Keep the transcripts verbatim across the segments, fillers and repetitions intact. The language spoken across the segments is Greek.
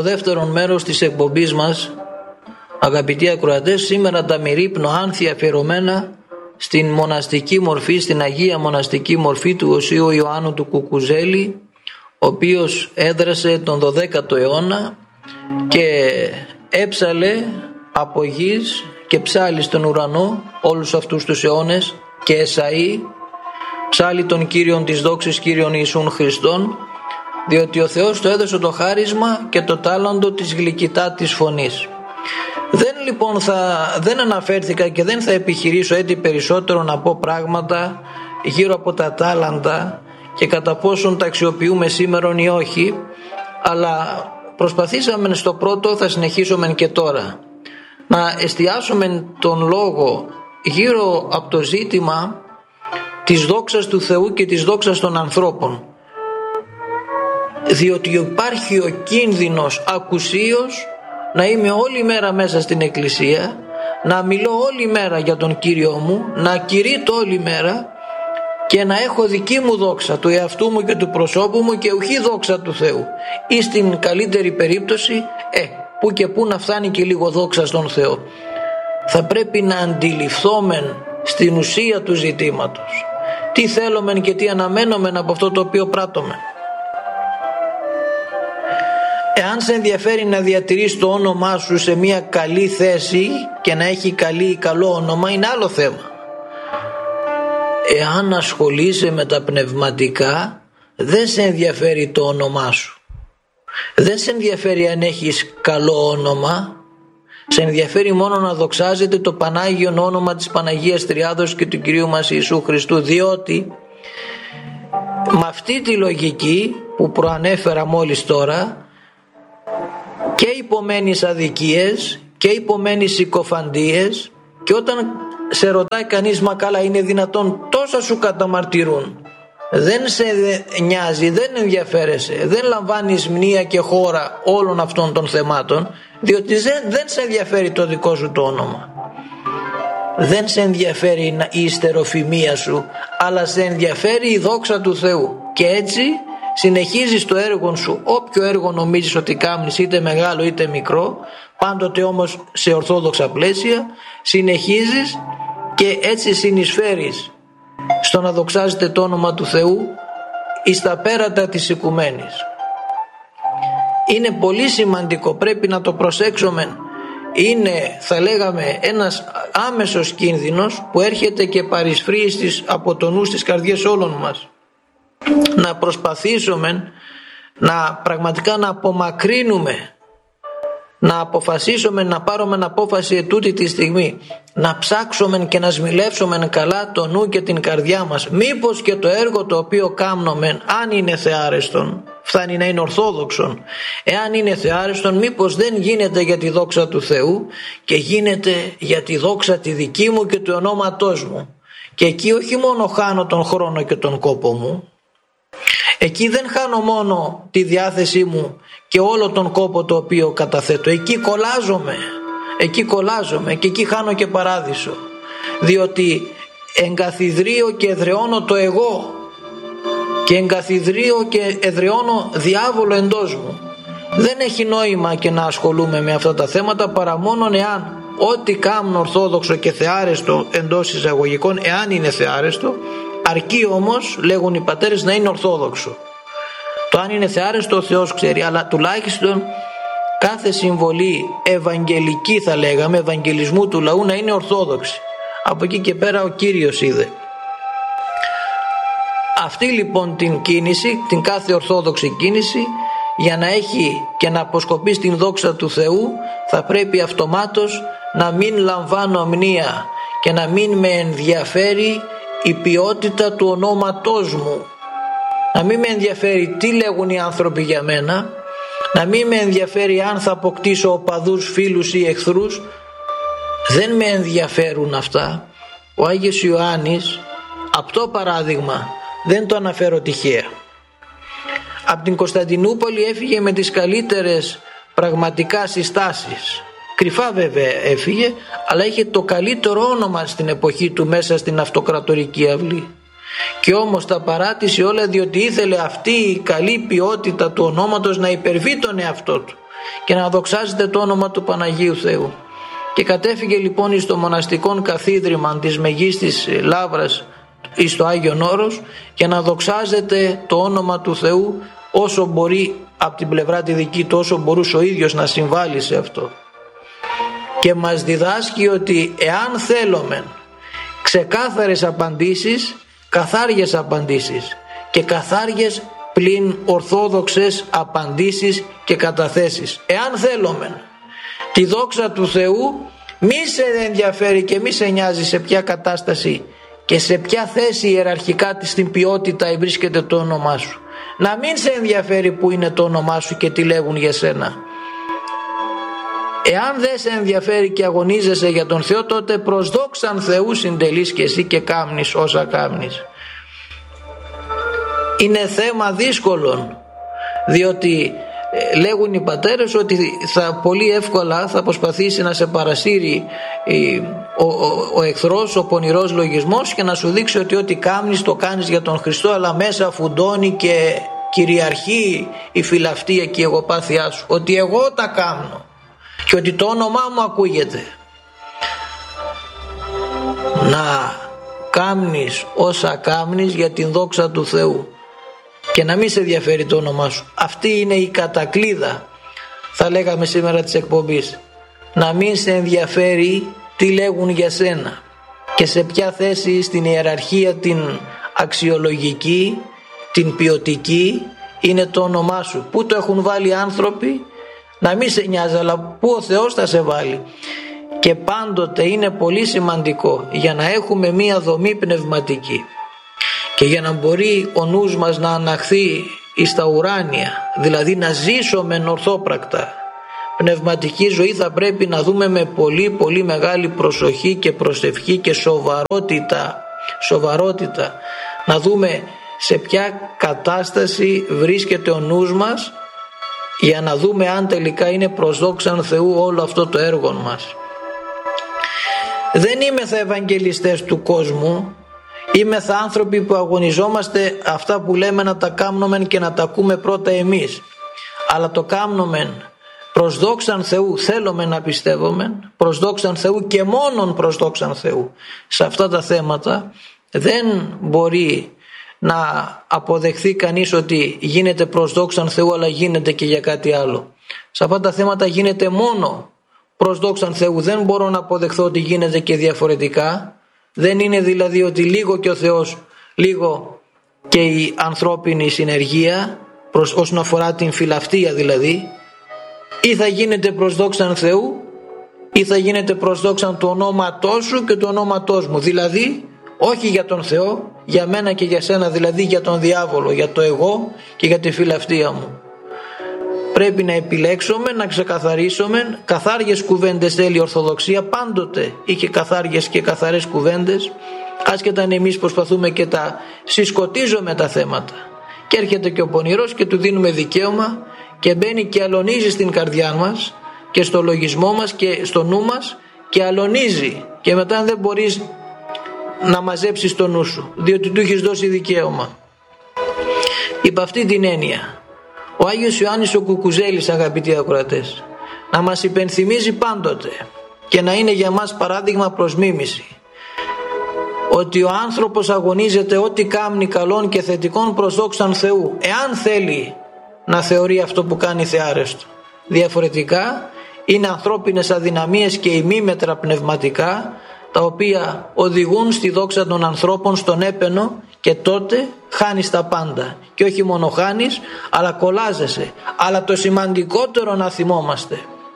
στο δεύτερο μέρος της εκπομπής μας, αγαπητοί ακροατές, σήμερα τα μυρίπνο άνθη αφιερωμένα στην μοναστική μορφή, στην Αγία Μοναστική μορφή του Οσίου Ιωάννου του Κουκουζέλη, ο οποίος έδρασε τον δωδέκατο αιώνα και έψαλε από γης και ψάλει στον ουρανό όλους αυτούς τους αιώνες και εσαΐ, ψάλει τον Κύριον της δόξης, Κύριον Ιησούν Χριστόν, διότι ο Θεός του έδωσε το χάρισμα και το τάλαντο της γλυκητάτης φωνής. Δεν λοιπόν θα, δεν αναφέρθηκα και δεν θα επιχειρήσω έτσι περισσότερο να πω πράγματα γύρω από τα τάλαντα και κατά πόσον τα αξιοποιούμε σήμερα ή όχι, αλλά προσπαθήσαμε στο πρώτο, θα συνεχίσουμε και τώρα, να εστιάσουμε τον λόγο γύρω από το ζήτημα της δόξας του Θεού και της δόξας των ανθρώπων, διότι υπάρχει ο κίνδυνος ακουσίως να είμαι όλη μέρα μέσα στην εκκλησία, να μιλώ όλη μέρα για τον Κύριο μου, να κηρύττω όλη μέρα και να έχω δική μου δόξα του εαυτού μου και του προσώπου μου και ουχή δόξα του Θεού, ή στην καλύτερη περίπτωση ε, που και που να φτάνει και λίγο δόξα στον Θεό. Θα πρέπει να αντιληφθόμεν στην ουσία του ζητήματος τι θέλομεν και τι αναμένομεν από αυτό το οποίο πράττομεν. Εάν σε ενδιαφέρει να διατηρείς το όνομά σου σε μια καλή θέση και να έχει καλή ή καλό όνομα, είναι άλλο θέμα. Εάν ασχολείσαι με τα πνευματικά, δεν σε ενδιαφέρει το όνομά σου. Δεν σε ενδιαφέρει αν έχεις καλό όνομα. Σε ενδιαφέρει μόνο να δοξάζεται το Πανάγιον όνομα της Παναγίας Τριάδος και του Κυρίου μας Ιησού Χριστού, διότι με αυτή τη λογική που προανέφερα μόλις τώρα, και υπομένεις αδικίες και υπομένεις συκοφαντίες, και όταν σε ρωτάει κανείς, μα καλά είναι δυνατόν τόσα σου καταμαρτυρούν, δεν σε νοιάζει, δεν ενδιαφέρεσαι, δεν λαμβάνεις μνήα και χώρα όλων αυτών των θεμάτων, διότι δεν σε ενδιαφέρει το δικό σου το όνομα, δεν σε ενδιαφέρει η ιστεροφημία σου, αλλά σε ενδιαφέρει η δόξα του Θεού. Και έτσι συνεχίζεις το έργο σου, όποιο έργο νομίζεις ότι κάνεις, είτε μεγάλο είτε μικρό, πάντοτε όμως σε ορθόδοξα πλαίσια, συνεχίζεις και έτσι συνεισφέρεις στο να δοξάζεται το όνομα του Θεού εις τα πέρατα της οικουμένης. Είναι πολύ σημαντικό, πρέπει να το προσέξουμε. Είναι, θα λέγαμε, ένας άμεσος κίνδυνος που έρχεται και παρισφρεί από το νου στις καρδιές όλων μας. Να προσπαθήσουμε να πραγματικά να απομακρύνουμε, να αποφασίσουμε, να πάρουμε απόφαση ετούτη τη στιγμή, να ψάξουμε και να σμιλεύσουμε καλά το νου και την καρδιά μας, μήπως και το έργο το οποίο κάνουμε, αν είναι θεάρεστον, φτάνει να είναι ορθόδοξον, εάν είναι θεάρεστον, μήπως δεν γίνεται για τη δόξα του Θεού και γίνεται για τη δόξα τη δική μου και του ονόματός μου. Και εκεί όχι μόνο χάνω τον χρόνο και τον κόπο μου, εκεί δεν χάνω μόνο τη διάθεσή μου και όλο τον κόπο το οποίο καταθέτω, εκεί κολλάζομαι, εκεί κολλάζομαι και εκεί χάνω και παράδεισο, διότι εγκαθιδρύω και εδραιώνω το εγώ και εγκαθιδρύω και εδραιώνω διάβολο εντός μου. Δεν έχει νόημα και να ασχολούμαι με αυτά τα θέματα παρά μόνον εάν ό,τι κάνω ορθόδοξο και θεάρεστο εντός εισαγωγικών, εάν είναι θεάρεστο, αρκεί όμως, λέγουν οι πατέρες, να είναι ορθόδοξο. Το αν είναι θεάρεστο ο Θεός ξέρει, αλλά τουλάχιστον κάθε συμβολή ευαγγελική, θα λέγαμε, ευαγγελισμού του λαού να είναι ορθόδοξη. Από εκεί και πέρα ο Κύριος είδε. Αυτή λοιπόν την κίνηση, την κάθε ορθόδοξη κίνηση, για να έχει και να αποσκοπεί στην δόξα του Θεού, θα πρέπει αυτομάτως να μην λαμβάνω μνήα και να μην με ενδιαφέρει η ποιότητα του ονόματός μου, να μην με ενδιαφέρει τι λέγουν οι άνθρωποι για μένα, να μην με ενδιαφέρει αν θα αποκτήσω οπαδούς, φίλους ή εχθρούς. Δεν με ενδιαφέρουν αυτά. Ο Άγιος Ιωάννης, αυτό παράδειγμα δεν το αναφέρω τυχαία, από την Κωνσταντινούπολη έφυγε με τις καλύτερες πραγματικά συστάσεις. Κρυφά βέβαια έφυγε, αλλά είχε το καλύτερο όνομα στην εποχή του μέσα στην αυτοκρατορική αυλή. Και όμως τα παράτησε όλα, διότι ήθελε αυτή η καλή ποιότητα του ονόματος να υπερβεί τον εαυτό του. και να δοξάζετε το όνομα του Παναγίου Θεού. Και κατέφυγε λοιπόν εις το μοναστικόν καθίδρυμα της Μεγίστης Λαύρας εις το Άγιον Όρος και να δοξάζεται το όνομα του Θεού όσο μπορεί από την πλευρά τη δική του, όσο μπορούσε ο ίδιος να συμβάλλει σε αυτό. Και μας διδάσκει ότι εάν θέλουμε ξεκάθαρες απαντήσεις, καθάριες απαντήσεις και καθάριες πλην ορθόδοξες απαντήσεις και καταθέσεις, εάν θέλουμε τη δόξα του Θεού, μη σε ενδιαφέρει και μη σε νοιάζει σε ποια κατάσταση και σε ποια θέση ιεραρχικά στην ποιότητα βρίσκεται το όνομά σου. Να μην σε ενδιαφέρει που είναι το όνομά σου και τι λέγουν για σένα. Εάν δεν σε ενδιαφέρει και αγωνίζεσαι για τον Θεό, τότε προς δόξαν Θεού συντελείς και εσύ και κάμνεις όσα κάμνεις. Είναι θέμα δύσκολων, διότι λέγουν οι πατέρες ότι θα πολύ εύκολα θα προσπαθήσει να σε παρασύρει ο, ο, ο εχθρός, ο πονηρός λογισμός και να σου δείξει ότι ό,τι κάμνεις το κάνεις για τον Χριστό, αλλά μέσα φουντώνει και κυριαρχεί η φιλαυτία και η εγωπάθειά σου, ότι εγώ τα κάμνω και ότι το όνομά μου ακούγεται. Να κάμνεις όσα κάμνεις για την δόξα του Θεού και να μην σε ενδιαφέρει το όνομά σου. Αυτή είναι η κατακλίδα, θα λέγαμε σήμερα της εκπομπής. Να μην σε ενδιαφέρει τι λέγουν για σένα και σε ποια θέση στην ιεραρχία την αξιολογική, την ποιοτική είναι το όνομά σου. Πού το έχουν βάλει άνθρωποι, να μην σε νοιάζει, αλλά πού ο Θεός θα σε βάλει. Και πάντοτε είναι πολύ σημαντικό για να έχουμε μία δομή πνευματική και για να μπορεί ο νους μας να αναχθεί εις τα ουράνια, δηλαδή να ζήσουμε ορθόπρακτα πνευματική ζωή, θα πρέπει να δούμε με πολύ πολύ μεγάλη προσοχή και προσευχή και σοβαρότητα, σοβαρότητα να δούμε σε ποια κατάσταση βρίσκεται ο νους μας, για να δούμε αν τελικά είναι προς δόξαν Θεού όλο αυτό το έργο μας. Δεν είμεθα ευαγγελιστές του κόσμου, είμεθα άνθρωποι που αγωνιζόμαστε αυτά που λέμε να τα κάμνομεν και να τα ακούμε πρώτα εμείς, αλλά το κάμνομεν προς δόξαν Θεού, θέλουμε να πιστεύομεν προς δόξαν Θεού και μόνον προς δόξαν Θεού. Σε αυτά τα θέματα δεν μπορεί να αποδεχθεί κανείς ότι γίνεται προς δόξαν Θεού αλλά γίνεται και για κάτι άλλο. Σε αυτά τα θέματα γίνεται μόνο προς δόξαν Θεού, δεν μπορώ να αποδεχθώ ότι γίνεται και διαφορετικά. Δεν είναι δηλαδή ότι λίγο και ο Θεός, λίγο και η ανθρώπινη συνεργία προς, όσον αφορά την φιλαυτία δηλαδή, ή θα γίνεται προς δόξαν Θεού ή θα γίνεται προς δόξαν του ονόματός σου και του ονόματός μου, δηλαδή όχι για τον Θεό, για μένα και για σένα, δηλαδή για τον διάβολο, για το εγώ και για τη φιλαυτία μου. Πρέπει να επιλέξουμε, να ξεκαθαρίσουμε. Καθάριες κουβέντες θέλει η Ορθοδοξία, πάντοτε είχε καθάριες και καθαρές κουβέντες, άσχετα αν εμείς προσπαθούμε και τα συσκοτίζουμε τα θέματα. Και έρχεται και ο πονηρός και του δίνουμε δικαίωμα και μπαίνει και αλωνίζει στην καρδιά μας και στο λογισμό μας και στο νου μας και αλωνίζει, και μετά δεν μπορείς να μαζέψεις το νου σου, διότι του έχεις δώσει δικαίωμα. Υπ' αυτή την έννοια ο Άγιος Ιωάννης ο Κουκουζέλης, αγαπητοί ακροατές, να μας υπενθυμίζει πάντοτε και να είναι για μας παράδειγμα προς μίμηση ότι ο άνθρωπος αγωνίζεται ό,τι κάμνει καλών και θετικών προς δόξαν Θεού, εάν θέλει να θεωρεί αυτό που κάνει θεάρεστο. Διαφορετικά είναι ανθρώπινες αδυναμίες και ημίμετρα πνευματικά, τα οποία οδηγούν στη δόξα των ανθρώπων στον έπαινο, και τότε χάνεις τα πάντα. Και όχι μόνο χάνεις, αλλά κολλάζεσαι. Αλλά το σημαντικότερο να θυμόμαστε,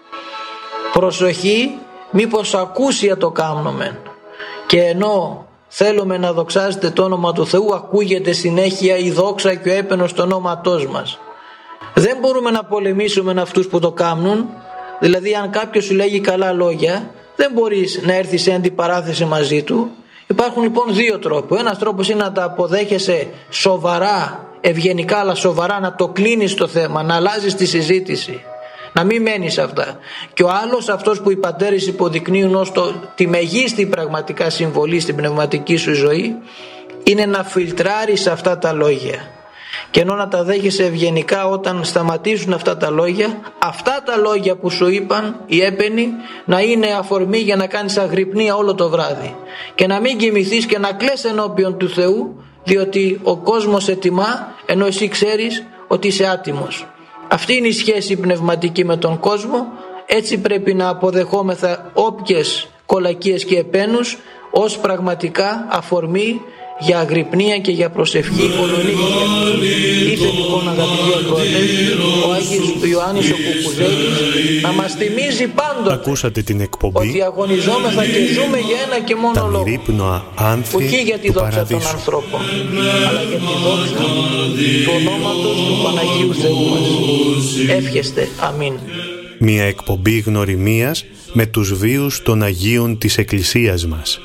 προσοχή, μήπως ακούσια το κάμνομεν, και ενώ θέλουμε να δοξάζεται το όνομα του Θεού, ακούγεται συνέχεια η δόξα και ο έπαινος στο ονόματός μας. Δεν μπορούμε να πολεμήσουμε με αυτούς που το κάμνουν. Δηλαδή αν κάποιος σου λέγει καλά λόγια, δεν μπορείς να έρθεις σε αντιπαράθεση μαζί του. Υπάρχουν λοιπόν δύο τρόποι. Ο ένας τρόπος είναι να τα αποδέχεσαι σοβαρά, ευγενικά, αλλά σοβαρά, να το κλείνεις το θέμα, να αλλάζεις τη συζήτηση, να μην μένεις αυτά. Και ο άλλος, αυτός που οι πατέρες υποδεικνύουν ως το, τη μεγίστη πραγματικά συμβολή στην πνευματική σου ζωή, είναι να φιλτράρεις αυτά τα λόγια και ενώ να τα δέχεσαι ευγενικά όταν σταματήσουν αυτά τα λόγια, αυτά τα λόγια που σου είπαν οι έπαινοι να είναι αφορμή για να κάνεις αγρυπνία όλο το βράδυ και να μην κοιμηθείς και να κλαις ενώπιον του Θεού, διότι ο κόσμος σε τιμά ενώ εσύ ξέρεις ότι είσαι άτιμος. Αυτή είναι η σχέση πνευματική με τον κόσμο. Έτσι πρέπει να αποδεχόμεθα όποιες κολακίες και επένους ως πραγματικά αφορμή για αγρυπνία και για προσευχή ολονύχια. Ήρθε λοιπόν, αγαπητοί ακροατές, ο Άγιος Ιωάννης ο Κουκουζέλης να μας θυμίζει πάντοτε Ακούσατε την εκπομπή ότι αγωνιζόμεθα και ζούμε για ένα και μόνο τα λόγο, μυρίπνοα άνθη όχι για τη του δόξα παραδείσου. των ανθρώπων, αλλά για τη δόξα του ονόματος του Παναγίου Θεού μας. Εύχεστε. Αμήν. Μια εκπομπή γνωριμίας με τους βίους των Αγίων της Εκκλησίας μας.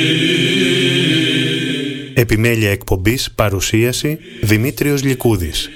Επιμέλεια εκπομπής, παρουσίαση Δημήτριος Λυκούδης.